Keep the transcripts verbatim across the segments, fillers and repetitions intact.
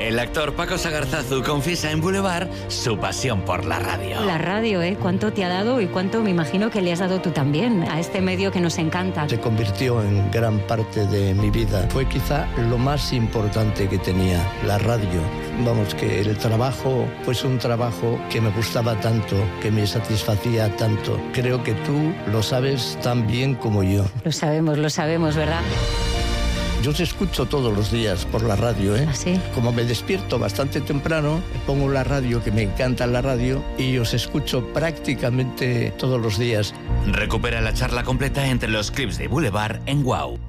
El actor Paco Sagarzazu confiesa en Boulevard su pasión por la radio. La radio, ¿eh? ¿Cuánto te ha dado y cuánto me imagino que le has dado tú también a este medio que nos encanta? Se convirtió en gran parte de mi vida. Fue quizá lo más importante que tenía, la radio. Vamos, que el trabajo fuese un trabajo que me gustaba tanto, que me satisfacía tanto. Creo que tú lo sabes tan bien como yo. Lo sabemos, lo sabemos, ¿verdad? Yo os escucho todos los días por la radio, ¿eh? ¿Ah, sí? Como me despierto bastante temprano, pongo la radio, que me encanta la radio, y os escucho prácticamente todos los días. Recupera la charla completa entre los clips de Boulevard en Wow.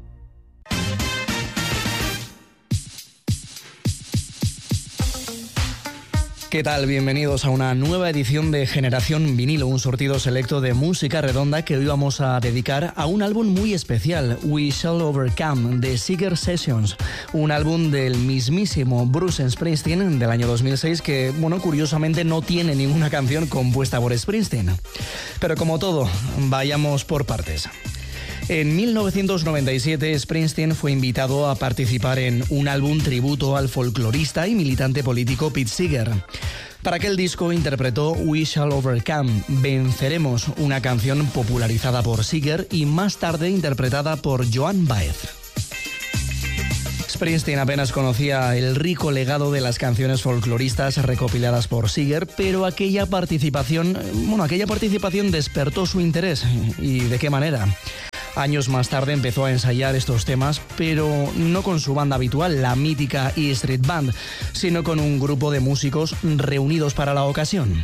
¿Qué tal? Bienvenidos a una nueva edición de Generación Vinilo, un sortido selecto de música redonda que hoy vamos a dedicar a un álbum muy especial, We Shall Overcome, de Seeger Sessions, un álbum del mismísimo Bruce Springsteen del año dos mil seis que, bueno, curiosamente no tiene ninguna canción compuesta por Springsteen. Pero como todo, vayamos por partes. En mil novecientos noventa y siete, Springsteen fue invitado a participar en un álbum tributo al folclorista y militante político Pete Seeger. Para aquel disco interpretó We Shall Overcome, Venceremos, una canción popularizada por Seeger y más tarde interpretada por Joan Baez. Springsteen apenas conocía el rico legado de las canciones folcloristas recopiladas por Seeger, pero aquella participación, bueno, aquella participación despertó su interés. ¿Y de qué manera? Años más tarde empezó a ensayar estos temas, pero no con su banda habitual, la mítica E Street Band, sino con un grupo de músicos reunidos para la ocasión.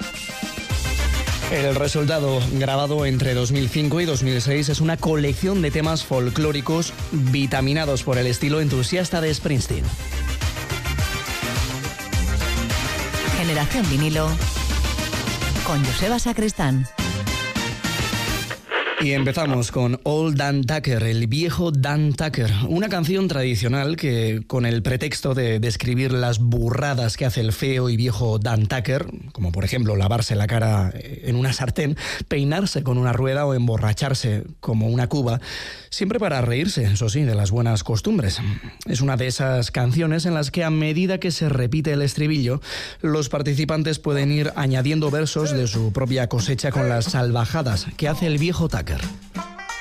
El resultado, grabado entre dos mil cinco y dos mil seis, es una colección de temas folclóricos vitaminados por el estilo entusiasta de Springsteen. Generación Vinilo con Joseba Sacristán. Y empezamos con Old Dan Tucker, el viejo Dan Tucker, una canción tradicional que, con el pretexto de describir las burradas que hace el feo y viejo Dan Tucker, como por ejemplo lavarse la cara en una sartén, peinarse con una rueda o emborracharse como una cuba, siempre para reírse, eso sí, de las buenas costumbres. Es una de esas canciones en las que a medida que se repite el estribillo, los participantes pueden ir añadiendo versos de su propia cosecha con las salvajadas que hace el viejo Tucker.